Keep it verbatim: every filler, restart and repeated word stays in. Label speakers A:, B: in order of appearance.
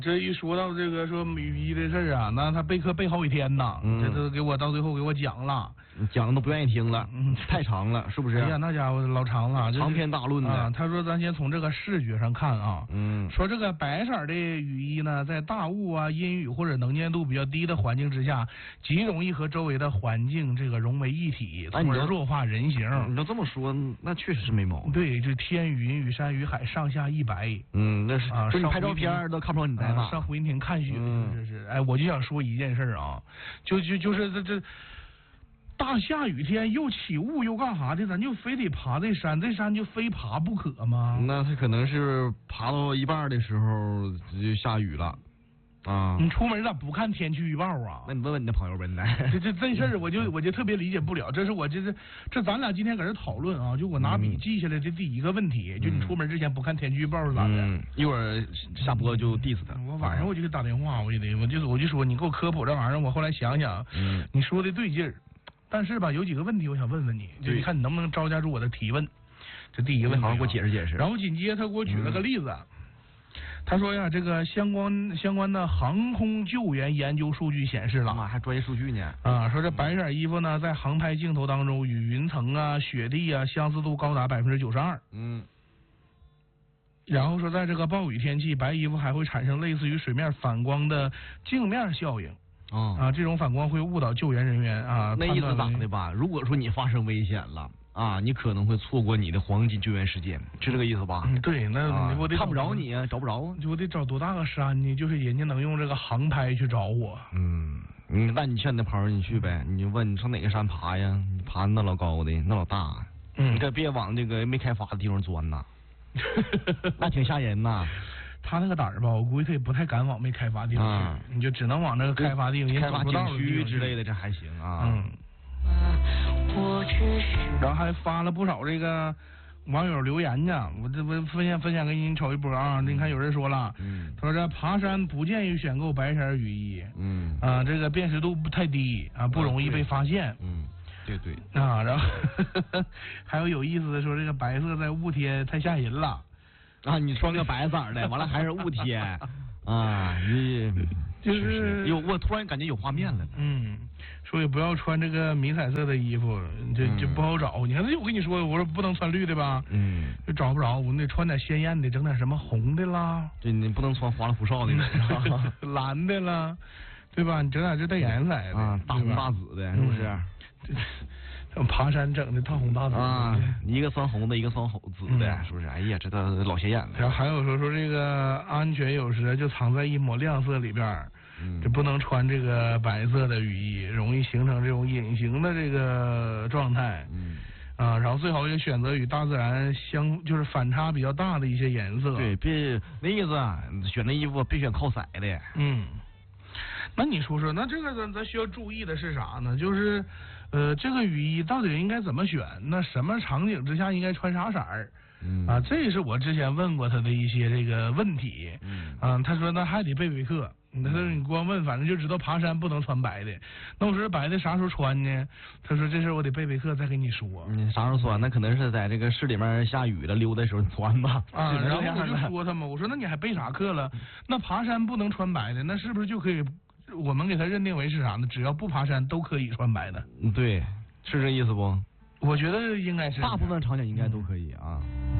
A: 这一说到这个说雨衣的事儿啊，那他备课备好几天呐，嗯、这都给我到最后给我讲了，
B: 讲的都不愿意听了，嗯，太长了，是不是？
A: 哎呀，那家伙老长了，
B: 长篇大论的。
A: 啊，他说咱先从这个视觉上看啊，
B: 嗯，
A: 说这个白色的雨衣呢，在大雾啊、阴雨或者能见度比较低的环境之下，极容易和周围的环境这个融为一体，从而弱化人形。
B: 你要这么说，那确实是没毛病。
A: 对，这天雨云、雨山雨海，上下一白。
B: 嗯，那是
A: 啊，
B: 说你拍照片都看不着你在哪。
A: 啊、上胡云亭看雪，嗯、这是。哎，我就想说一件事啊，就就就是这这。大下雨天又起雾又干啥的，咱就非得爬这山，这山就非爬不可吗？
B: 那他可能是爬到一半的时候就下雨了啊！
A: 你出门咋不看天气预报啊？
B: 那你问问你的朋友呗，你
A: 这这这事儿我就我就特别理解不了，这是我这是这咱俩今天搁这讨论啊，就我拿笔记下来这第一个问题，嗯、就你出门之前不看天气预报是咋的？
B: 嗯，一会儿下播就 diss 他。
A: 我晚上我就给打电话，我就得我就我就说你给我科普这玩意儿，我后来想想，嗯，你说的对劲儿。但是吧，有几个问题我想问问你，就你看你能不能招架住我的提问。这第一个问题、啊，
B: 好，给我解释解释。
A: 然后紧接着他给我举了个例子，嗯、他说呀，这个相关相关的航空救援研究数据显示了，
B: 妈还专业数据呢
A: 啊，说这白色衣服呢，在航拍镜头当中与云层啊、雪地啊相似度高达百分之九十二。
B: 嗯。
A: 然后说，在这个暴雨天气，白衣服还会产生类似于水面反光的镜面效应。
B: 哦、
A: 啊，这种反光会误导救援人员啊。
B: 那意思咋的吧？如果说你发生危险了啊，你可能会错过你的黄金救援时间，是这个意思吧？
A: 嗯，对，那、啊、我得
B: 看不着你啊，找不着，
A: 我得找多大个山呢？就是人家能用这个航拍去找我。
B: 嗯，嗯，那你劝你的朋友你去呗，你就问你上哪个山爬呀？你爬那老高的，那老大，嗯，你可别往这个没开发的地方钻呐，那挺吓人呐。
A: 他那个胆儿吧，我估计他也不太敢往没开发地方去，啊、你就只能往那个开发地方、
B: 开发景区之类的，这还行啊。
A: 嗯。然后还发了不少这个网友留言呢，我这不分享分享给你瞅一波啊。你看有人说了，嗯，他说这爬山不建议选购白色雨衣，嗯，啊，这个辨识度不太低啊，不容易被发现，
B: 嗯，对对
A: 啊，然后呵呵还有有意思的说这个白色在雾天太吓人了。
B: 啊，你穿个白色的，完了还是雾天啊，你
A: 就是
B: 有我突然感觉有画面了。
A: 嗯，所以不要穿这个迷彩色的衣服，就就不好找。嗯、你看，我跟你说，我说不能穿绿的吧，嗯，就找不着，我们得穿点鲜艳的，整点什么红的啦。
B: 对，你不能穿花里胡哨的，
A: 蓝的啦，对吧？你整点这带颜色的
B: 啊，大红大紫的，是不是？
A: 嗯、爬山整的大红大紫
B: 啊，一个酸红的，一个酸红紫的，嗯、是不是？哎呀，这都老显眼了。
A: 然后还有说说这个安全有时就藏在一抹亮色里边，嗯，这不能穿这个白色的雨衣，容易形成这种隐形的这个状态。嗯。啊，然后最好也选择与大自然相就是反差比较大的一些颜色。
B: 对，别那意思啊，选那衣服别选靠色的。
A: 嗯。那你说说，那这个咱咱需要注意的是啥呢？就是，呃，这个雨衣到底应该怎么选？那什么场景之下应该穿啥色儿？嗯啊，这也是我之前问过他的一些这个问题。嗯啊，他说那还得备备课。他说你光问，反正就知道爬山不能穿白的。那我说白的啥时候穿呢？他说这事我得备备课再跟你说。
B: 嗯，啥时候穿？那可能是在这个市里面下雨了溜达的时候穿吧。
A: 啊，然后我就说他嘛，我说那你还备啥课了？那爬山不能穿白的，那是不是就可以？我们给他认定为是啥呢？只要不爬山都可以穿白的。
B: 嗯，对，是这意思不？
A: 我觉得应该是。
B: 大部分场景应该都可以啊。嗯